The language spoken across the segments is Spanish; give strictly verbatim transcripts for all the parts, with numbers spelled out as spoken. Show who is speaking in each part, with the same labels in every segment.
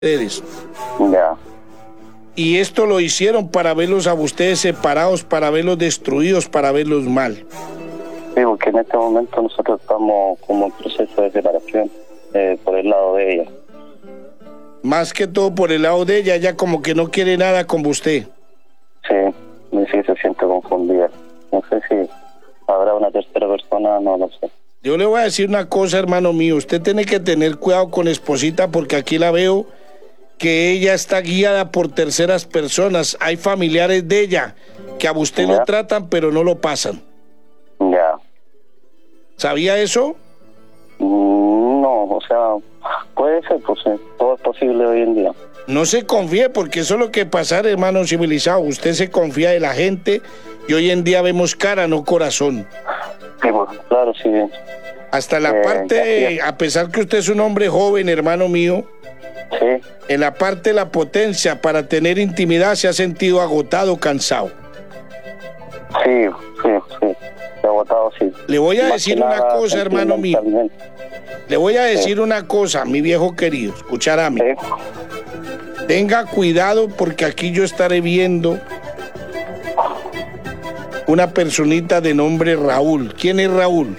Speaker 1: ustedes.
Speaker 2: Ya.
Speaker 1: Y esto lo hicieron para verlos a ustedes separados, para verlos destruidos, para verlos mal.
Speaker 2: Sí, porque en este momento nosotros estamos como en proceso de separación eh, por el lado de ella.
Speaker 1: Más que todo por el lado de ella, ella como que no quiere nada con usted.
Speaker 2: Sí, sí se siente confundida. No sé si habrá una tercera persona, no lo sé.
Speaker 1: Yo le voy a decir una cosa, hermano mío. Usted tiene que tener cuidado con Esposita porque aquí la veo que ella está guiada por terceras personas. Hay familiares de ella que a usted
Speaker 2: ¿Ya?
Speaker 1: lo tratan pero no lo pasan.
Speaker 2: Ya.
Speaker 1: ¿Sabía eso?
Speaker 2: Mm, No, o sea, puede ser, pues sí, todo es posible hoy en día.
Speaker 1: No se confíe porque eso es lo que pasa, hermano civilizado. Usted se confía de la gente y hoy en día vemos cara, no corazón.
Speaker 2: Sí, pues, claro, sí.
Speaker 1: Hasta la
Speaker 2: Eh,
Speaker 1: parte,
Speaker 2: ya,
Speaker 1: a pesar que usted es un hombre joven, hermano mío,
Speaker 2: Sí,
Speaker 1: en la parte de la potencia para tener intimidad se ha sentido agotado, cansado.
Speaker 2: sí, sí, sí. He agotado, sí.
Speaker 1: Le voy a
Speaker 2: Más
Speaker 1: decir
Speaker 2: que
Speaker 1: una
Speaker 2: nada,
Speaker 1: cosa, hermano mío.
Speaker 2: sentimentalmente.
Speaker 1: Le voy a decir una cosa, mi viejo querido. Escuchar a mí.
Speaker 2: Sí,
Speaker 1: Tenga cuidado porque aquí yo estaré viendo una personita de nombre Raúl. ¿Quién es Raúl?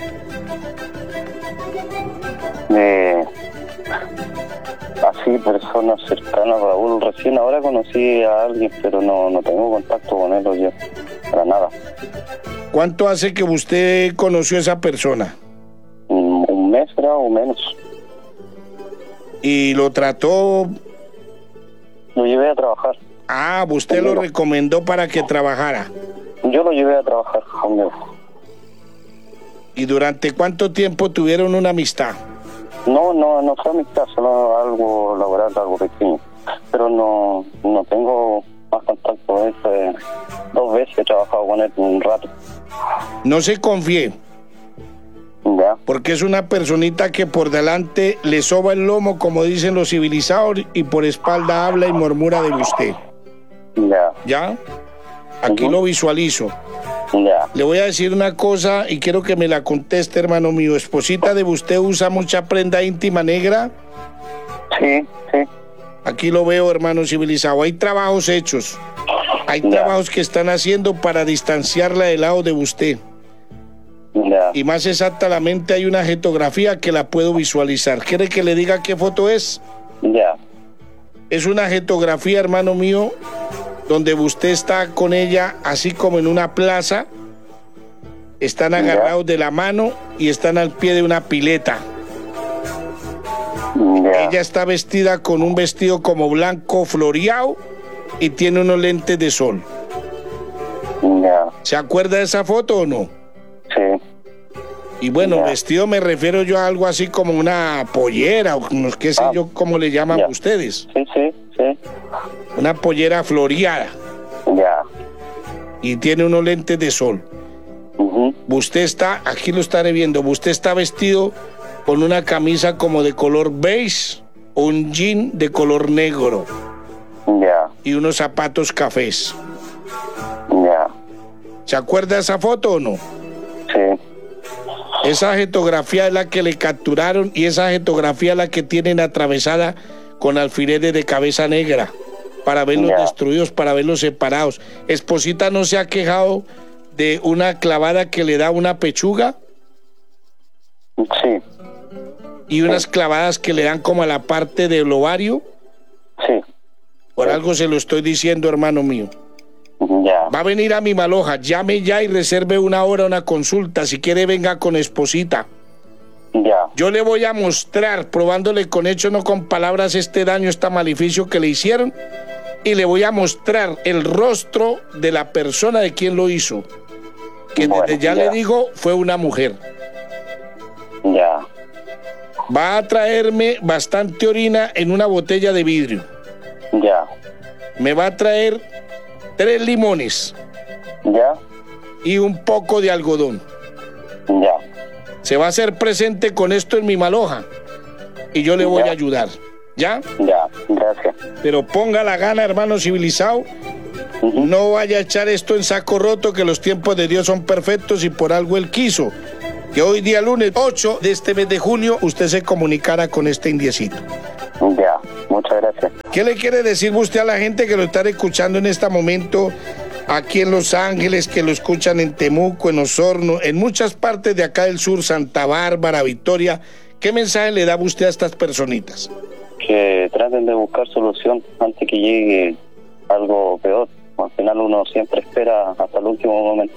Speaker 2: eh, así, personas cercanas a Raúl. Recién ahora conocí a alguien, pero no, no tengo contacto con él, oye, para nada.
Speaker 1: ¿Cuánto hace que usted conoció a esa persona?
Speaker 2: Un, un mes, ¿verdad? O menos.
Speaker 1: Y lo trató...
Speaker 2: Lo llevé a trabajar.
Speaker 1: Ah, usted lo recomendó para que trabajara.
Speaker 2: Yo lo llevé a trabajar conmigo.
Speaker 1: ¿Y durante cuánto tiempo tuvieron una amistad?
Speaker 2: No, no, no fue amistad, solo algo laboral, algo pequeño. Pero no, no tengo más contacto. Es, eh, dos veces he trabajado con él un rato.
Speaker 1: No se confíe,
Speaker 2: Ya,
Speaker 1: porque es una personita que por delante le soba el lomo, como dicen los civilizados, y por espalda habla y murmura de usted.
Speaker 2: ya,
Speaker 1: ¿Ya? Aquí
Speaker 2: Ujú.
Speaker 1: lo visualizo.
Speaker 2: ya.
Speaker 1: Le voy a decir una cosa y quiero que me la conteste, hermano mío. ¿Esposita de usted usa mucha prenda íntima negra?
Speaker 2: Sí, sí,
Speaker 1: Aquí lo veo, hermano civilizado. Hay trabajos hechos. Hay
Speaker 2: Ya.
Speaker 1: trabajos que están haciendo para distanciarla del lado de usted.
Speaker 2: ya.
Speaker 1: Y más exactamente hay una fotografía que la puedo visualizar. ¿Quiere que le diga qué foto es?
Speaker 2: Ya,
Speaker 1: Es una fotografía, hermano mío, donde usted está con ella así como en una plaza. Están agarrados de la mano y están al pie de una pileta.
Speaker 2: ya.
Speaker 1: Ella está vestida con un vestido como blanco floreado y tiene unos lentes de sol.
Speaker 2: Ya,
Speaker 1: ¿Se acuerda de esa foto o no?
Speaker 2: sí,
Speaker 1: Y bueno,
Speaker 2: Ya.
Speaker 1: vestido me refiero yo a algo así como una pollera o no qué sé
Speaker 2: Ah,
Speaker 1: yo cómo le llaman
Speaker 2: ya.
Speaker 1: ustedes.
Speaker 2: sí, sí, sí.
Speaker 1: Una pollera floreada
Speaker 2: Ya.
Speaker 1: y tiene unos lentes de sol.
Speaker 2: Ujú.
Speaker 1: Usted está, aquí lo estaré viendo, usted está vestido con una camisa como de color beige, un jean de color negro
Speaker 2: Ya,
Speaker 1: y unos zapatos cafés.
Speaker 2: ya.
Speaker 1: ¿Se acuerda de esa foto o no?
Speaker 2: Sí,
Speaker 1: Esa fotografía es la que le capturaron y esa fotografía es la que tienen atravesada con alfileres de cabeza negra para verlos
Speaker 2: Ya.
Speaker 1: destruidos, para verlos separados. Esposita no se ha quejado de una clavada que le da una pechuga
Speaker 2: sí,
Speaker 1: y unas clavadas que le dan como a la parte del ovario.
Speaker 2: sí.
Speaker 1: Por algo se lo estoy diciendo, hermano mío.
Speaker 2: Ya,
Speaker 1: Va a venir a mi Maloja, llame ya y reserve una hora, una consulta. Si quiere, venga con Esposita.
Speaker 2: ya,
Speaker 1: Yo le voy a mostrar, probándole con hechos, no con palabras, este daño, este maleficio que le hicieron. Y le voy a mostrar el rostro de la persona de quien lo hizo. Que
Speaker 2: Bueno,
Speaker 1: desde ya,
Speaker 2: ya.
Speaker 1: le digo, fue una mujer.
Speaker 2: ya,
Speaker 1: Va a traerme bastante orina en una botella de vidrio.
Speaker 2: ya,
Speaker 1: Me va a traer tres limones
Speaker 2: ya,
Speaker 1: y un poco de algodón.
Speaker 2: ya,
Speaker 1: Se va a hacer presente con esto en mi Maloja y yo le voy
Speaker 2: Ya.
Speaker 1: a ayudar. ¿Ya?
Speaker 2: ya. Gracias.
Speaker 1: Pero ponga la gana, hermano civilizado.
Speaker 2: Ujú.
Speaker 1: No vaya a echar esto en saco roto, que los tiempos de Dios son perfectos y por algo Él quiso que hoy día lunes ocho de este mes de junio usted se comunicara con este indiecito.
Speaker 2: Ya, muchas gracias.
Speaker 1: ¿Qué le quiere decir usted a la gente que lo está escuchando en este momento aquí en Los Ángeles, que lo escuchan en Temuco, en Osorno, en muchas partes de acá del sur, Santa Bárbara, Victoria? ¿Qué mensaje le da usted a estas personitas?
Speaker 2: Que traten de buscar solución antes que llegue algo peor. Al final uno siempre espera hasta el último momento.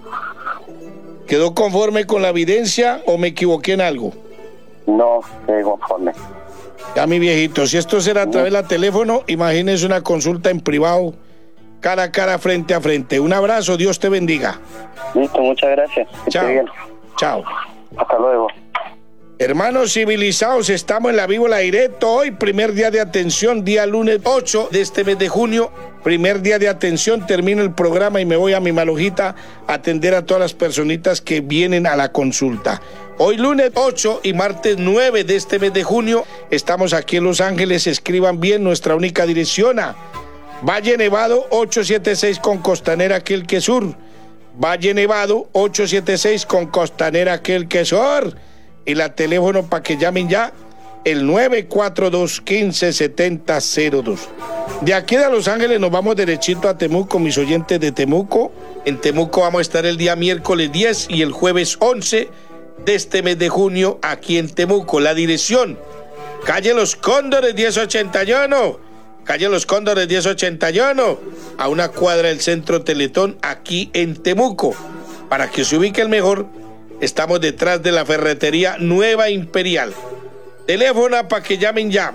Speaker 1: ¿Quedó conforme con la evidencia o me equivoqué en algo?
Speaker 2: No, quedé conforme.
Speaker 1: Ya, mi viejito, si esto será a través del teléfono, imagínese una consulta en privado, cara a cara, frente a frente. Un abrazo, Dios te bendiga.
Speaker 2: Listo, muchas gracias.
Speaker 1: Chao. Chao.
Speaker 2: Hasta luego.
Speaker 1: Hermanos civilizados, estamos en la Víbola Directo hoy, primer día de atención, día lunes ocho de este mes de junio, primer día de atención, termino el programa y me voy a mi malojita a atender a todas las personitas que vienen a la consulta. Hoy lunes ocho y martes nueve de este mes de junio, estamos aquí en Los Ángeles, escriban bien nuestra única dirección a Valle Nevado ochocientos setenta y seis con Costanera aquel que sur, Valle Nevado ochocientos setenta y seis con Costanera aquel que sur. Y la teléfono para que llamen ya, el nueve cuatro dos, uno cinco, siete cero cero dos. De aquí de Los Ángeles nos vamos derechito a Temuco, mis oyentes de Temuco. En Temuco vamos a estar el día miércoles diez y el jueves once de este mes de junio aquí en Temuco. La dirección, calle Los Cóndores diez ochenta y uno, calle Los Cóndores diez ochenta y uno, a una cuadra del Centro Teletón aquí en Temuco. Para que se ubique el mejor, estamos detrás de la ferretería Nueva Imperial. Teléfono para que llamen ya.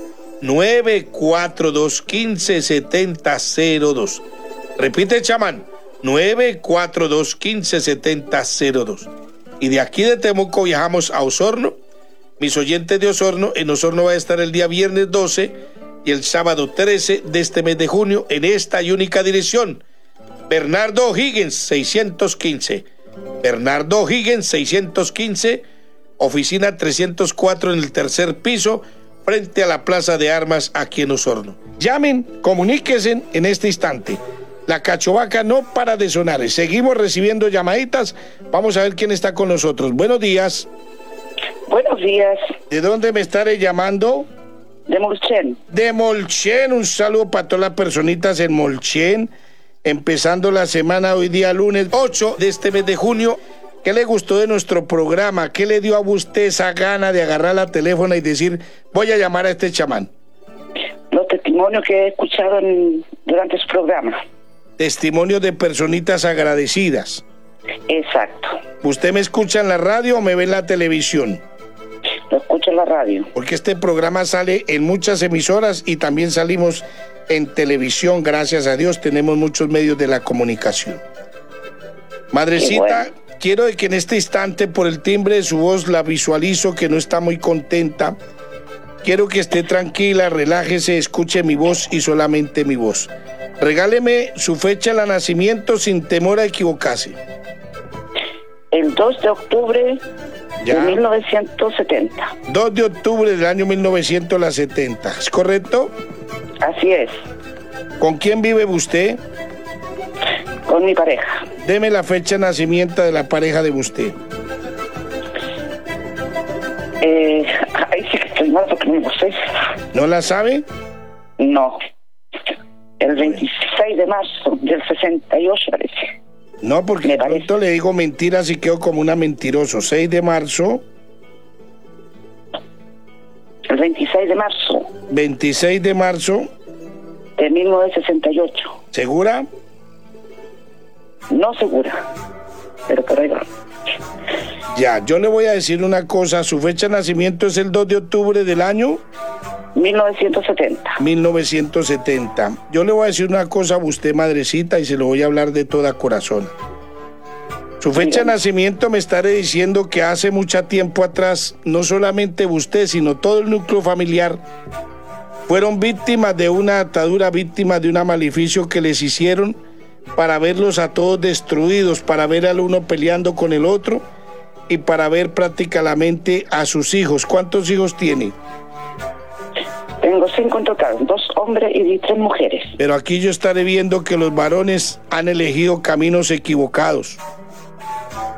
Speaker 1: nueve cuatro dos, uno cinco, siete cero dos. Repite, chamán. nueve cuatro dos, uno cinco, siete cero dos. Y de aquí de Temuco viajamos a Osorno. Mis oyentes de Osorno, en Osorno va a estar el día viernes doce y el sábado trece de este mes de junio en esta y única dirección. Bernardo O'Higgins, seiscientos quince. Bernardo O'Higgins, seiscientos quince, oficina trescientos cuatro en el tercer piso, frente a la Plaza de Armas aquí en Osorno. Llamen, comuníquense en este instante. La cachovaca no para de sonar. Seguimos recibiendo llamaditas. Vamos a ver quién está con nosotros. Buenos días.
Speaker 3: Buenos días.
Speaker 1: ¿De dónde me estaré llamando?
Speaker 3: De Molchen.
Speaker 1: De Molchen. Un saludo para todas las personitas en Molchen. Empezando la semana hoy día lunes ocho de este mes de junio. ¿Qué le gustó de nuestro programa? ¿Qué le dio a usted esa gana de agarrar la teléfono y decir, voy a llamar a este chamán?
Speaker 3: Los testimonios que he escuchado en, durante su programa.
Speaker 1: Testimonios de personitas agradecidas.
Speaker 3: Exacto.
Speaker 1: ¿Usted me escucha en la radio o me ve en la televisión?
Speaker 3: Lo escucho en la radio.
Speaker 1: Porque este programa sale en muchas emisoras y también salimos en televisión, gracias a Dios, tenemos muchos medios de la comunicación. Madrecita, bueno, quiero que en este instante, por el timbre de su voz, la visualizo que no está muy contenta. Quiero que esté tranquila, relájese, escuche mi voz y solamente mi voz. Regáleme su fecha de nacimiento sin temor a equivocarse.
Speaker 3: El dos de octubre
Speaker 1: ¿Ya?
Speaker 3: de mil novecientos setenta.
Speaker 1: dos de octubre del año mil novecientos setenta, ¿es correcto?
Speaker 3: Así es.
Speaker 1: ¿Con quién vive usted?
Speaker 3: Con mi pareja.
Speaker 1: Deme la fecha de nacimiento de la pareja de usted.
Speaker 3: Eh, ahí sí que estoy mal porque no lo sé.
Speaker 1: ¿No la sabe?
Speaker 3: No. El veintiséis de marzo del sesenta y ocho parece.
Speaker 1: No, porque de pronto le digo mentiras y quedo como una mentiroso. seis de marzo.
Speaker 3: El veintiséis de marzo.
Speaker 1: veintiséis de marzo.
Speaker 3: De mil novecientos sesenta y ocho.
Speaker 1: ¿Segura?
Speaker 3: No segura, pero por ahí va.
Speaker 1: Ya, yo le voy a decir una cosa. Su fecha de nacimiento es el dos de octubre del año
Speaker 3: mil novecientos setenta.
Speaker 1: mil novecientos setenta. Yo le voy a decir una cosa a usted, madrecita, y se lo voy a hablar de toda corazón. Su fecha de nacimiento me estaré diciendo que hace mucho tiempo atrás, no solamente usted, sino todo el núcleo familiar, fueron víctimas de una atadura, víctimas de un maleficio que les hicieron para verlos a todos destruidos, para ver al uno peleando con el otro y para ver prácticamente a sus hijos. ¿Cuántos hijos tiene?
Speaker 3: Tengo cinco en total, dos hombres y tres mujeres.
Speaker 1: Pero aquí yo estaré viendo que los varones han elegido caminos equivocados.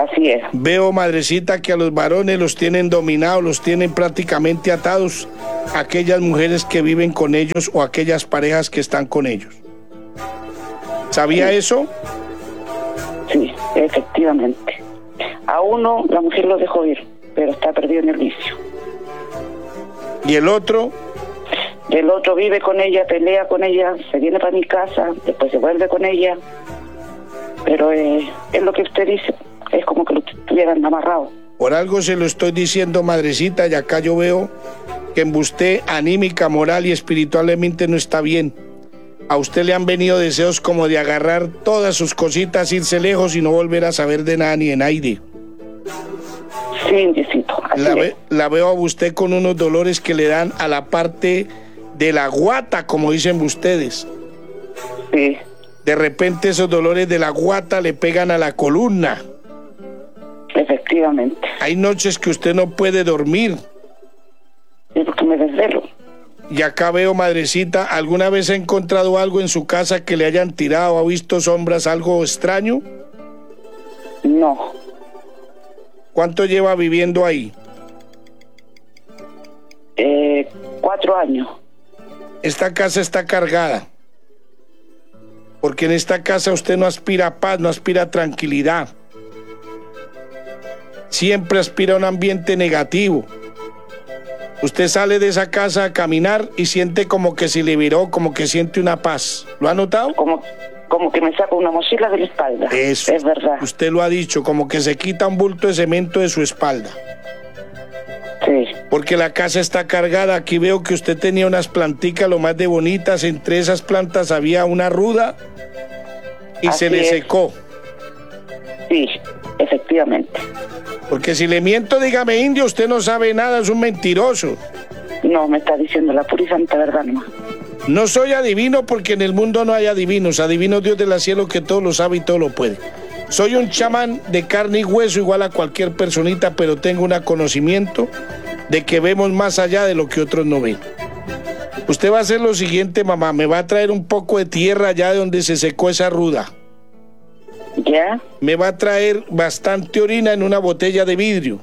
Speaker 3: Así es.
Speaker 1: Veo, madrecita, que a los varones los tienen dominados, los tienen prácticamente atados aquellas mujeres que viven con ellos o aquellas parejas que están con ellos. ¿Sabía
Speaker 3: Sí.
Speaker 1: eso?
Speaker 3: Sí, efectivamente. A uno la mujer lo dejó ir, pero está perdido en el vicio.
Speaker 1: ¿Y el otro?
Speaker 3: El otro vive con ella, pelea con ella, se viene para mi casa, después se vuelve con ella. Pero eh, es lo que usted dice, es como que lo tuvieran amarrado.
Speaker 1: Por algo se lo estoy diciendo, madrecita, y acá yo veo que en usted anímica, moral y espiritualmente no está bien. A usted le han venido deseos como de agarrar todas sus cositas, irse lejos y no volver a saber de nada ni de nadie.
Speaker 3: Sí, indicito.
Speaker 1: La, ve, la veo a usted con unos dolores que le dan a la parte de la guata, como dicen ustedes.
Speaker 3: Sí.
Speaker 1: De repente esos dolores de la guata le pegan a la columna.
Speaker 3: Efectivamente.
Speaker 1: Hay noches que usted no puede dormir.
Speaker 3: Es porque me desvelo.
Speaker 1: Y acá veo, madrecita, ¿alguna vez ha encontrado algo en su casa que le hayan tirado? ¿Ha visto sombras, algo extraño?
Speaker 3: No.
Speaker 1: ¿Cuánto lleva viviendo ahí?
Speaker 3: Eh, cuatro años.
Speaker 1: Esta casa está cargada. Porque en esta casa usted no aspira a paz, no aspira a tranquilidad. Siempre aspira a un ambiente negativo. Usted sale de esa casa a caminar y siente como que se liberó, como que siente una paz. ¿Lo ha notado?
Speaker 3: Como, como que me saco una mochila de la espalda.
Speaker 1: Eso.
Speaker 3: Es verdad.
Speaker 1: Usted lo ha dicho, como que se quita un bulto de cemento de su espalda.
Speaker 3: Sí.
Speaker 1: Porque la casa está cargada. Aquí veo que usted tenía unas planticas lo más de bonitas. Entre esas plantas había una ruda y
Speaker 3: Así
Speaker 1: se le
Speaker 3: es.
Speaker 1: secó.
Speaker 3: Sí, efectivamente.
Speaker 1: Porque si le miento, dígame, indio, usted no sabe nada, es un mentiroso.
Speaker 3: No, me está diciendo la pura y santa verdad nomás.
Speaker 1: No soy adivino porque en el mundo no hay adivinos. Adivino Dios del cielo que todo lo sabe y todo lo puede. Soy un chamán de carne y hueso igual a cualquier personita, pero tengo un conocimiento de que vemos más allá de lo que otros no ven. Usted va a hacer lo siguiente, mamá, me va a traer un poco de tierra allá de donde se secó esa ruda.
Speaker 3: ¿Ya?
Speaker 1: Me va a traer bastante orina en una botella de vidrio.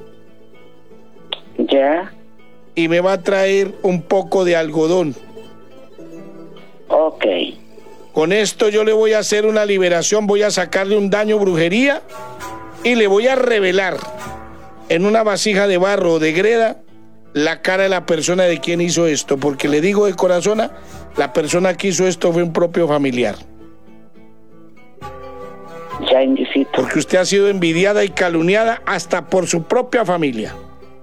Speaker 3: ¿Ya?
Speaker 1: Y me va a traer un poco de algodón.
Speaker 3: Ok.
Speaker 1: Con esto yo le voy a hacer una liberación, voy a sacarle un daño, brujería, y le voy a revelar en una vasija de barro o de greda la cara de la persona de quien hizo esto, porque le digo de corazón, la persona que hizo esto fue un propio familiar.
Speaker 3: Ya, indicito.
Speaker 1: Porque usted ha sido envidiada y calumniada hasta por su propia familia.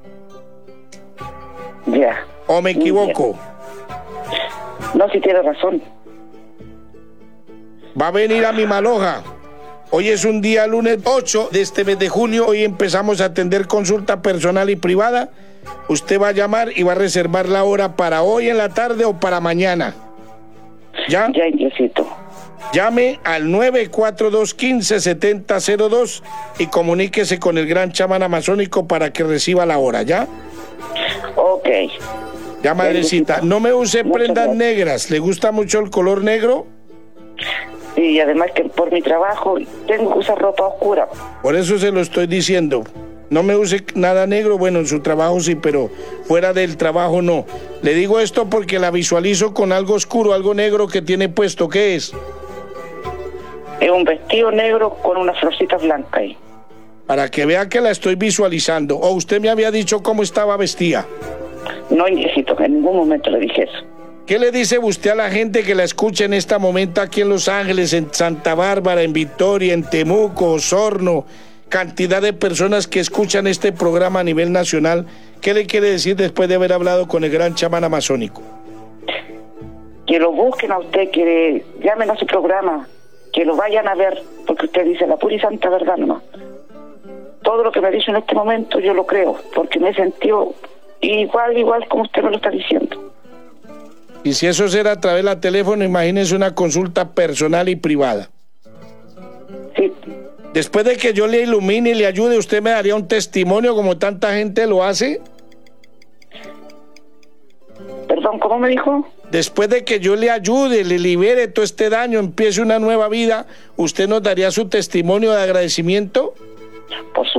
Speaker 3: Ya.
Speaker 1: ¿O me equivoco?
Speaker 3: No, si tiene razón.
Speaker 1: Va a venir a mi maloja. Hoy es un día lunes ocho de este mes de junio. Hoy empezamos a atender consulta personal y privada. Usted va a llamar y va a reservar la hora para hoy en la tarde o para mañana. ¿Ya?
Speaker 3: Ya, indicito.
Speaker 1: Llame al nueve cuatro dos, uno cinco, siete cero cero dos y comuníquese con el gran chamán amazónico para que reciba la hora, ¿ya?
Speaker 3: Ok.
Speaker 1: Ya, madrecita. No me use
Speaker 3: Muchas
Speaker 1: prendas
Speaker 3: gracias.
Speaker 1: negras. ¿Le gusta mucho el color negro?
Speaker 3: Y además que por mi trabajo tengo que usar ropa oscura.
Speaker 1: Por eso se lo estoy diciendo. No me use nada negro, bueno, en su trabajo sí, pero fuera del trabajo no. Le digo esto porque la visualizo con algo oscuro, algo negro que tiene puesto. ¿Qué es?
Speaker 3: Es un vestido negro con unas florcitas blancas ahí.
Speaker 1: Para que vea que la estoy visualizando. O usted me había dicho cómo estaba vestida.
Speaker 3: No, indicito, en ningún momento le dije eso.
Speaker 1: ¿Qué le dice usted a la gente que la escucha en este momento aquí en Los Ángeles, en Santa Bárbara, en Victoria, en Temuco, Osorno? Cantidad de personas que escuchan este programa a nivel nacional. ¿Qué le quiere decir después de haber hablado con el gran chamán amazónico?
Speaker 3: Que lo busquen a usted, que llamen a su programa, que lo vayan a ver, porque usted dice la pura y santa verdad nomás. Todo lo que me dice en este momento yo lo creo, porque me he sentido igual, igual como usted me lo está diciendo.
Speaker 1: Y si eso será a través del teléfono, imagínese una consulta personal y privada.
Speaker 3: Sí.
Speaker 1: Después de que yo le ilumine y le ayude, ¿usted me daría un testimonio como tanta gente lo hace?
Speaker 3: Perdón, ¿cómo me dijo?
Speaker 1: Después de que yo le ayude, le libere todo este daño, empiece una nueva vida, ¿usted nos daría su testimonio de agradecimiento?
Speaker 3: Por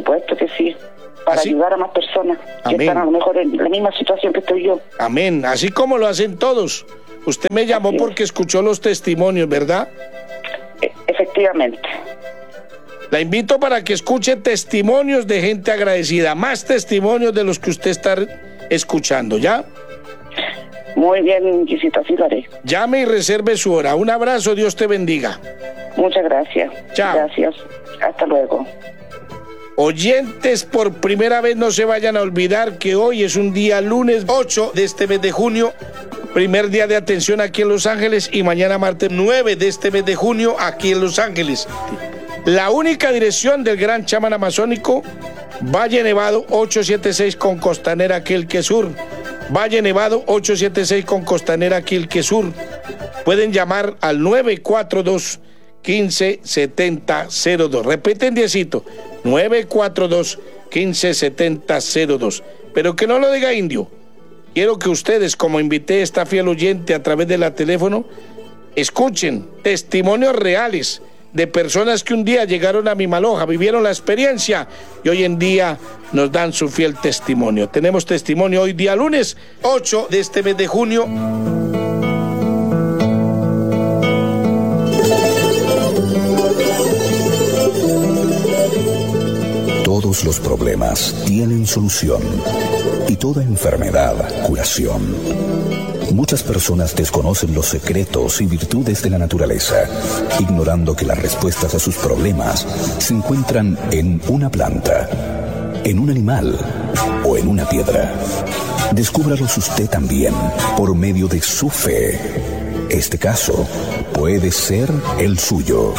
Speaker 3: así, para
Speaker 1: ¿Así?
Speaker 3: ayudar a más personas que
Speaker 1: Amén.
Speaker 3: están a lo mejor en la misma situación que estoy yo.
Speaker 1: Amén. Así como lo hacen todos. Usted me llamó
Speaker 3: Así es.
Speaker 1: porque escuchó los testimonios, ¿verdad?
Speaker 3: E- efectivamente.
Speaker 1: La invito para que escuche testimonios de gente agradecida, más testimonios de los que usted está escuchando, ¿ya?
Speaker 3: Muy bien, Gisita, así lo haré.
Speaker 1: Llame y reserve su hora. Un abrazo, Dios te bendiga.
Speaker 3: Muchas gracias.
Speaker 1: Chao.
Speaker 3: Gracias. Hasta luego.
Speaker 1: Oyentes, por primera vez no se vayan a olvidar que hoy es un día lunes ocho de este mes de junio, primer día de atención aquí en Los Ángeles, y mañana martes nueve de este mes de junio aquí en Los Ángeles. La única dirección del Gran Chamán Amazónico, Valle Nevado ochocientos setenta y seis con Costanera Quilque Sur. Valle Nevado ochocientos setenta y seis con Costanera Quilque Sur. Pueden llamar al nueve cuatro dos, uno cinco siete cero cero dos. Repiten diecito, nueve cuatro dos, uno cinco siete cero cero dos. Pero que no lo diga indio. Quiero que ustedes, como invité a esta fiel oyente a través de la teléfono, escuchen testimonios reales de personas que un día llegaron a Mimaloja, vivieron la experiencia y hoy en día nos dan su fiel testimonio. Tenemos testimonio hoy día lunes ocho de este mes de junio.
Speaker 4: Todos los problemas tienen solución y toda enfermedad curación. Muchas personas desconocen los secretos y virtudes de la naturaleza, ignorando que las respuestas a sus problemas se encuentran en una planta, en un animal o en una piedra. Descúbralos usted también por medio de su fe. Este caso puede ser el suyo.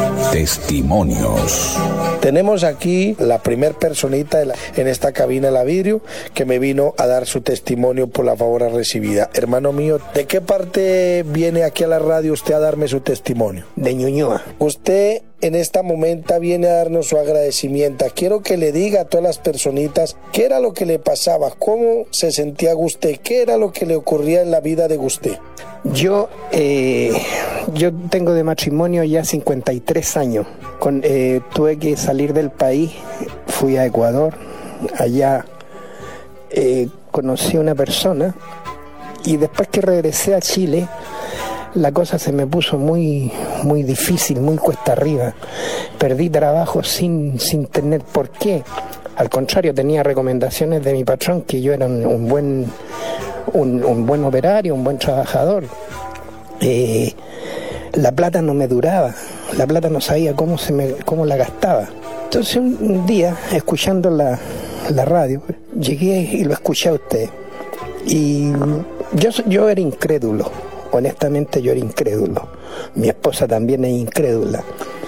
Speaker 4: Testimonios.
Speaker 5: Tenemos aquí la primer personita en, la, en esta cabina de la vidrio que me vino a dar su testimonio por la favor recibida. Hermano mío, ¿de qué parte viene aquí a la radio usted a darme su testimonio?
Speaker 6: De Ñuñoa.
Speaker 5: Usted en esta momento viene a darnos su agradecimiento. Quiero que le diga a todas las personitas qué era lo que le pasaba, cómo se sentía usted, qué era lo que le ocurría en la vida de usted.
Speaker 6: Yo, eh, yo tengo de matrimonio ya cincuenta y tres años. Con, eh, tuve que salir del país, fui a Ecuador, allá eh, conocí a una persona y después que regresé a Chile, la cosa se me puso muy, muy difícil, muy cuesta arriba. Perdí trabajo sin, sin tener por qué. Al contrario, tenía recomendaciones de mi patrón que yo era un, un buen... Un, un buen operario, un buen trabajador. Eh, la plata no me duraba, la plata no sabía cómo, se me, cómo la gastaba. Entonces un, un día, escuchando la, la radio, llegué y lo escuché a usted. Y yo, yo era incrédulo, honestamente yo era incrédulo. Mi esposa también es incrédula.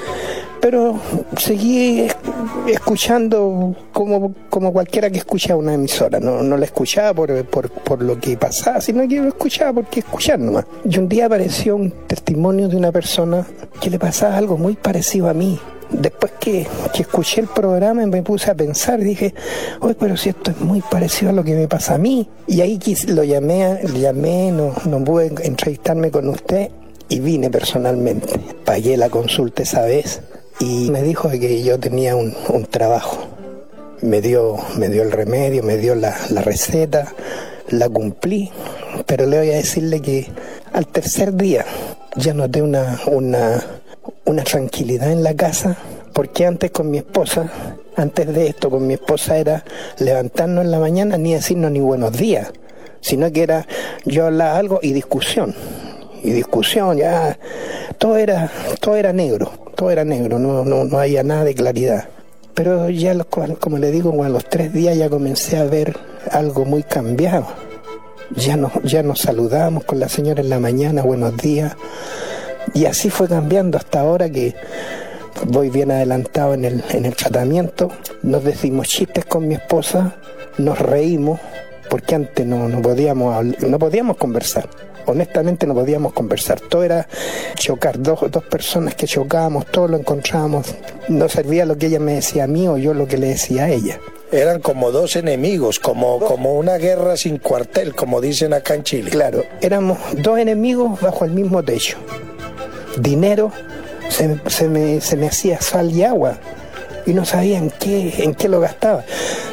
Speaker 6: Pero seguí escuchando como, como cualquiera que escucha una emisora. No, no la escuchaba por, por, por lo que pasaba, sino que lo escuchaba porque escuchar nomás. Y un día apareció un testimonio de una persona que le pasaba algo muy parecido a mí. Después que, que escuché el programa me puse a pensar y dije, oye, pero si esto es muy parecido a lo que me pasa a mí. Y ahí lo llamé, llamé no, no pude entrevistarme con usted y vine personalmente. Pagué la consulta esa vez. Y me dijo que yo tenía un, un trabajo. Me dio, me dio el remedio, me dio la, la receta, la cumplí. Pero le voy a decirle que al tercer día ya noté una, una, una tranquilidad en la casa. Porque antes con mi esposa, antes de esto con mi esposa era levantarnos en la mañana ni decirnos ni buenos días. Sino que era yo hablaba algo y discusión. Y discusión, ya todo era, todo era negro. Todo era negro, no, no, no había nada de claridad. Pero ya, los, como le digo, a los tres días ya comencé a ver algo muy cambiado. Ya nos, ya nos saludamos con la señora en la mañana, buenos días. Y así fue cambiando hasta ahora que voy bien adelantado en el, en el tratamiento. Nos decimos chistes con mi esposa, nos reímos, porque antes no, no, podíamos, no podíamos conversar. Honestamente no podíamos conversar, todo era chocar, dos, dos personas que chocábamos, todo lo encontrábamos, no servía lo que ella me decía a mí o yo lo que le decía a ella.
Speaker 5: Eran como dos enemigos, como, como una guerra sin cuartel, como dicen acá en Chile.
Speaker 6: Claro, éramos dos enemigos bajo el mismo techo. Dinero, se, se, me, se me hacía sal y agua. y no sabía en qué, en qué lo gastaba.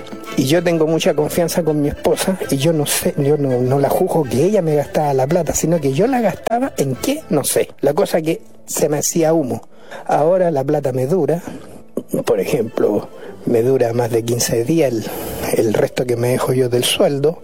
Speaker 6: Y yo tengo mucha confianza con mi esposa y yo no sé, yo no, no la juzgo que ella me gastaba la plata, sino que yo la gastaba en qué, no sé. La cosa que se me hacía humo. Ahora la plata me dura, por ejemplo, me dura más de quince días el, el resto que me dejo yo del sueldo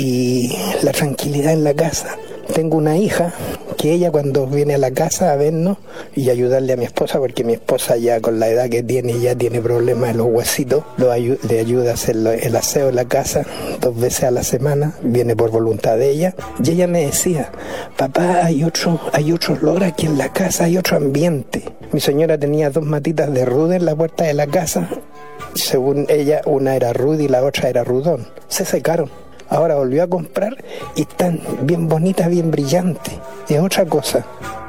Speaker 6: y la tranquilidad en la casa. Tengo una hija que ella cuando viene a la casa a vernos y ayudarle a mi esposa, porque mi esposa ya con la edad que tiene ya tiene problemas en los huesitos, lo ayu- le ayuda a hacer el aseo en la casa dos veces a la semana, viene por voluntad de ella. Y ella me decía, papá, hay otro, hay otro olor aquí en la casa, hay otro ambiente. Mi señora tenía dos matitas de ruda en la puerta de la casa. Según ella, una era ruda y la otra era rudón. Se secaron. Ahora volvió a comprar y están bien bonitas, bien brillantes. Es otra cosa.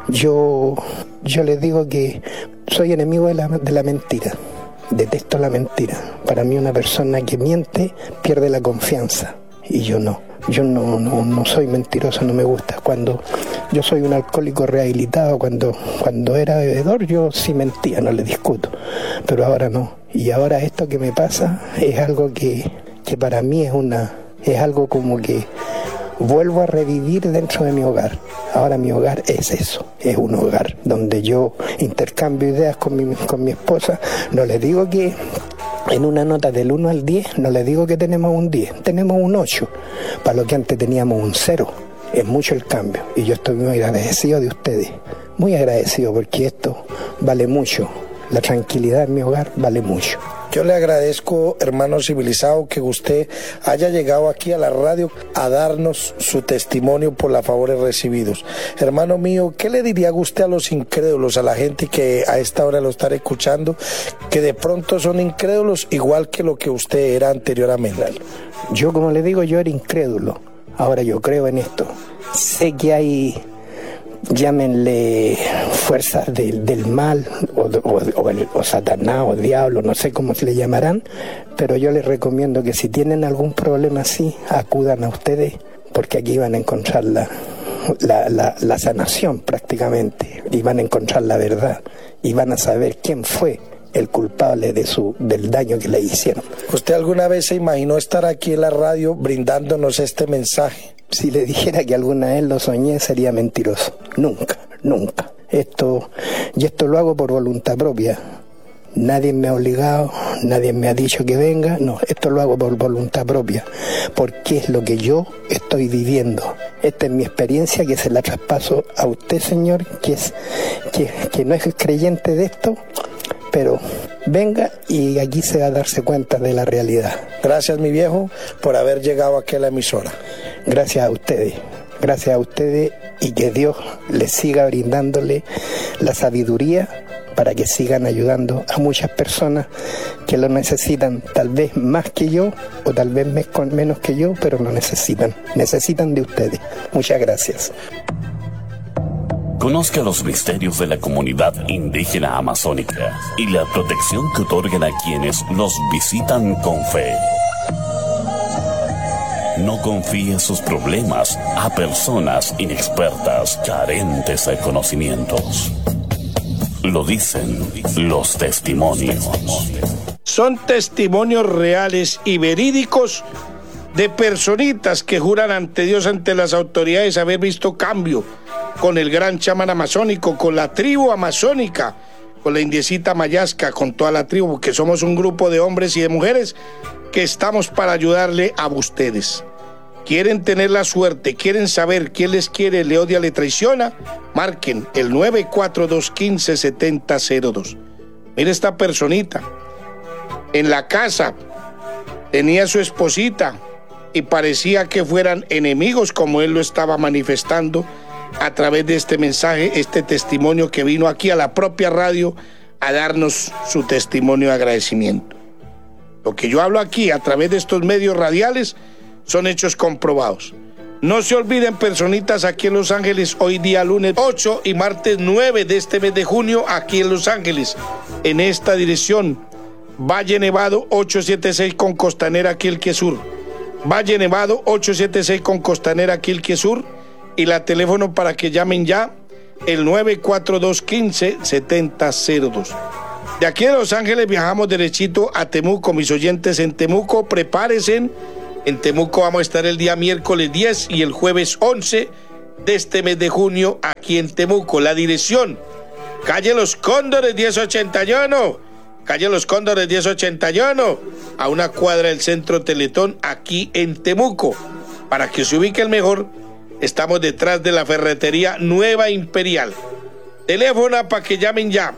Speaker 6: Yo, yo les digo que soy enemigo de la, de la mentira. Detesto la mentira. Para mí una persona que miente pierde la confianza. Y yo no. Yo no, no, no soy mentiroso, no me gusta. Cuando yo soy un alcohólico rehabilitado, cuando, cuando era bebedor yo sí mentía, no le discuto. Pero ahora no. Y ahora esto que me pasa es algo que, que para mí es una... Es algo como que vuelvo a revivir dentro de mi hogar. Ahora mi hogar es eso, es un hogar donde yo intercambio ideas con mi, con mi esposa. No le digo que en una nota del uno al diez, no le digo que tenemos un diez, tenemos un ocho, para lo que antes teníamos un cero. Es mucho el cambio y yo estoy muy agradecido de ustedes, muy agradecido porque esto vale mucho. La tranquilidad en mi hogar vale mucho.
Speaker 5: Yo le agradezco, hermano civilizado, que usted haya llegado aquí a la radio a darnos su testimonio por los favores recibidos. Hermano mío, ¿qué le diría usted a los incrédulos, a la gente que a esta hora lo está escuchando, que de pronto son incrédulos igual que lo que usted era anteriormente?
Speaker 6: Yo, como le digo, yo era incrédulo. Ahora yo creo en esto. Sé que hay... llámenle fuerzas de, del mal o, o, o, el, o Satanás o diablo, no sé cómo se le llamarán, pero yo les recomiendo que si tienen algún problema así, acudan a ustedes, porque aquí van a encontrar la, la, la, la sanación prácticamente, y van a encontrar la verdad, y van a saber quién fue el culpable de su, del daño que le hicieron.
Speaker 5: ¿Usted alguna vez se imaginó estar aquí en la radio brindándonos este mensaje?
Speaker 6: Si le dijera que alguna vez lo soñé, sería mentiroso. Nunca, nunca. Esto, y esto lo hago por voluntad propia. Nadie me ha obligado, nadie me ha dicho que venga. No, esto lo hago por voluntad propia, porque es lo que yo estoy viviendo. Esta es mi experiencia, que se la traspaso a usted, señor, que, es, que, que no es creyente de esto, pero venga y aquí se va a darse cuenta de la realidad.
Speaker 5: Gracias, mi viejo, por haber llegado aquí a la emisora.
Speaker 6: Gracias a ustedes, gracias a ustedes, y que Dios les siga brindándole la sabiduría para que sigan ayudando a muchas personas que lo necesitan, tal vez más que yo o tal vez menos que yo, pero lo necesitan, necesitan de ustedes. Muchas gracias.
Speaker 7: Conozca los misterios de la comunidad indígena amazónica y la protección que otorgan a quienes los visitan con fe. No confíe sus problemas a personas inexpertas, carentes de conocimientos. Lo dicen los testimonios.
Speaker 1: Son testimonios reales y verídicos de personitas que juran ante Dios, ante las autoridades, haber visto cambio con el gran chamán amazónico, con la tribu amazónica, con la indiecita mayasca, con toda la tribu, que somos un grupo de hombres y de mujeres que estamos para ayudarle a ustedes. ¿Quieren tener la suerte? ¿Quieren saber quién les quiere, le odia, le traiciona? Marquen el nueve cuatro dos, uno cinco, siete cero cero dos. Mire esta personita. En la casa tenía su esposita y parecía que fueran enemigos, como él lo estaba manifestando a través de este mensaje, este testimonio que vino aquí a la propia radio a darnos su testimonio de agradecimiento. Lo que yo hablo aquí a través de estos medios radiales son hechos comprobados. No se olviden, personitas, aquí en Los Ángeles, hoy día lunes ocho y martes nueve de este mes de junio, aquí en Los Ángeles, en esta dirección, Valle Nevado ochocientos setenta y seis con Costanera Quilque Sur. Valle Nevado ochocientos setenta y seis con Costanera Quilque Sur, y la teléfono para que llamen ya, el nueve cuatro dos, uno cinco, siete cero cero dos. De aquí de Los Ángeles viajamos derechito a Temuco. Mis oyentes en Temuco, prepárense. En Temuco vamos a estar el día miércoles diez y el jueves once de este mes de junio aquí en Temuco. La dirección, calle Los Cóndores diez ochenta y uno, calle Los Cóndores diez ochenta y uno, a una cuadra del Centro Teletón aquí en Temuco. Para que se ubiquen mejor, estamos detrás de la ferretería Nueva Imperial. Teléfono para que llamen ya,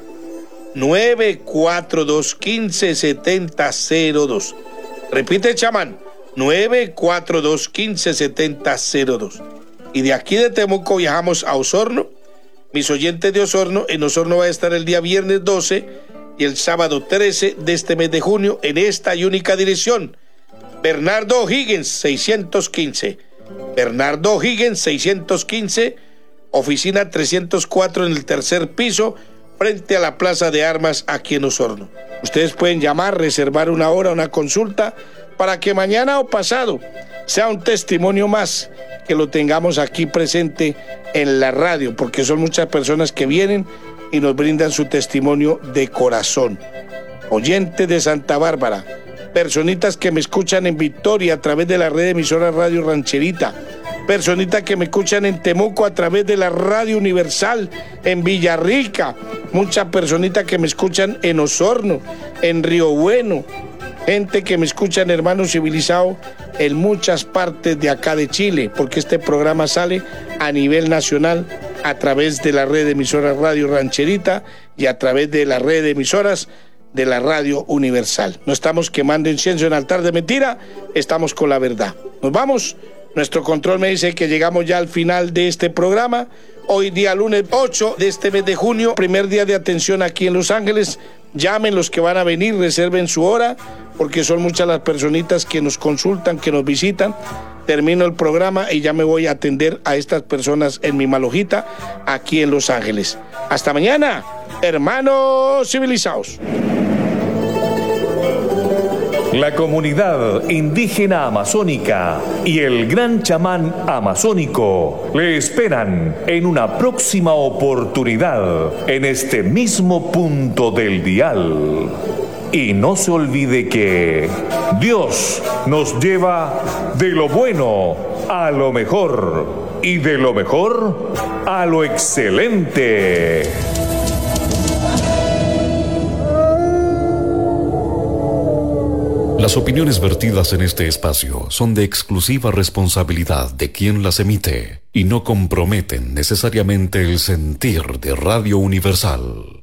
Speaker 1: nueve cuatro dos, uno cinco, siete cero cero dos. Repite, chamán, nueve cuatro dos, uno cinco, siete cero dos. Y de aquí de Temuco viajamos a Osorno. Mis oyentes de Osorno, en Osorno va a estar el día viernes doce y el sábado trece de este mes de junio en esta y única dirección. Bernardo Higgins seiscientos quince. Bernardo Higgins seiscientos quince, oficina trescientos cuatro en el tercer piso, frente a la Plaza de Armas aquí en Osorno. Ustedes pueden llamar, reservar una hora, una consulta, para que mañana o pasado sea un testimonio más que lo tengamos aquí presente en la radio, porque son muchas personas que vienen y nos brindan su testimonio de corazón. Oyentes de Santa Bárbara, personitas que me escuchan en Victoria a través de la red de emisoras Radio Rancherita, personitas que me escuchan en Temuco a través de la Radio Universal, en Villarrica, muchas personitas que me escuchan en Osorno, en Río Bueno, gente que me escucha en Hermanos Civilizados en muchas partes de acá de Chile, porque este programa sale a nivel nacional a través de la red de emisoras Radio Rancherita y a través de la red de emisoras de la Radio Universal. No estamos quemando incienso en altar de mentira, estamos con la verdad. Nos vamos. Nuestro control me dice que llegamos ya al final de este programa. Hoy día lunes ocho de este mes de junio, primer día de atención aquí en Los Ángeles. Llamen los que van a venir, reserven su hora, porque son muchas las personitas que nos consultan, que nos visitan. Termino el programa y ya me voy a atender a estas personas en mi malojita aquí en Los Ángeles. Hasta mañana, hermanos civilizados.
Speaker 8: La comunidad indígena amazónica y el gran chamán amazónico le esperan en una próxima oportunidad en este mismo punto del dial. Y no se olvide que Dios nos lleva de lo bueno a lo mejor y de lo mejor a lo excelente.
Speaker 9: Las opiniones vertidas en este espacio son de exclusiva responsabilidad de quien las emite y no comprometen necesariamente el sentir de Radio Universal.